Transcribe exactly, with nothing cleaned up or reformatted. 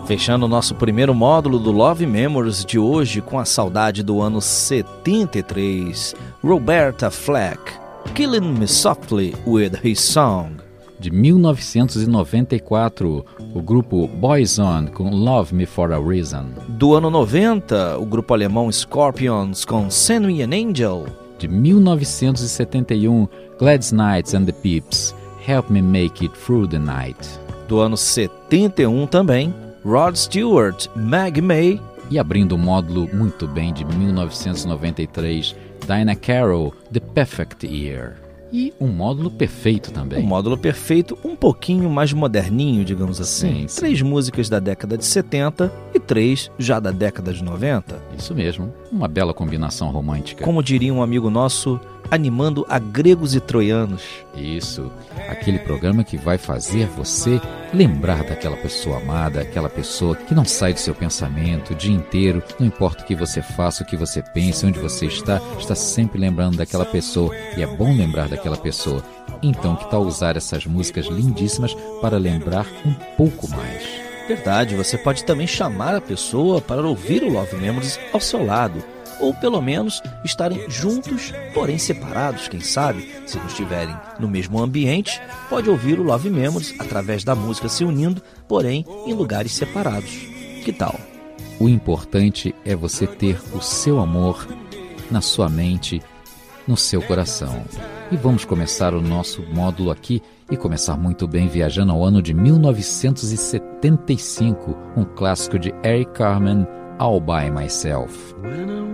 Fechando o nosso primeiro módulo do Love Memories de hoje com a saudade do ano setenta e três, Roberta Flack, Killing Me Softly with His Song. De mil novecentos e noventa e quatro, o grupo Boyzone com Love Me For A Reason. Do ano noventa, o grupo alemão Scorpions com Send Me An Angel. De mil novecentos e setenta e um, Gladys Knight and the Pips, Help Me Make It Through the Night. Do ano setenta e um também, Rod Stewart, Maggie May. E abrindo o módulo muito bem de mil novecentos e noventa e três, Dinah Carroll, The Perfect Year. E um módulo perfeito também. Um módulo perfeito, um pouquinho mais moderninho, digamos assim. Sim, sim. Três músicas da década de setenta e três já da década de noventa. Isso mesmo, uma bela combinação romântica. Como diria um amigo nosso, animando a gregos e troianos. Isso, aquele programa que vai fazer você lembrar daquela pessoa amada, aquela pessoa que não sai do seu pensamento o dia inteiro, não importa o que você faça, o que você pense, onde você está, está sempre lembrando daquela pessoa, e é bom lembrar daquela pessoa. Então, que tal usar essas músicas lindíssimas para lembrar um pouco mais? Verdade, você pode também chamar a pessoa para ouvir o Love Memories ao seu lado, ou pelo menos estarem juntos, porém separados, quem sabe? Se não estiverem no mesmo ambiente, pode ouvir o Love Memories através da música se unindo, porém em lugares separados. Que tal? O importante é você ter o seu amor na sua mente, no seu coração. E vamos começar o nosso módulo aqui e começar muito bem viajando ao ano de mil novecentos e setenta e cinco, um clássico de Eric Carmen, All By Myself.